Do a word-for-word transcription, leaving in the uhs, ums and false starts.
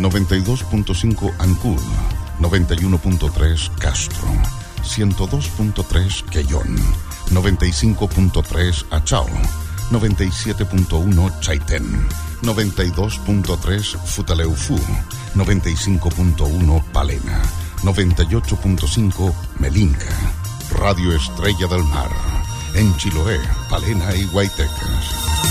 noventa y dos punto cinco Ancud, noventa y uno punto tres Castro, ciento dos punto tres Quellón, noventa y cinco punto tres Achao, noventa y siete punto uno Chaitén, noventa y dos punto tres Futaleufú, noventa y cinco punto uno Palena, noventa y ocho punto cinco Melinca, Radio Estrella del Mar, en Chiloé, Palena y Guaytecas.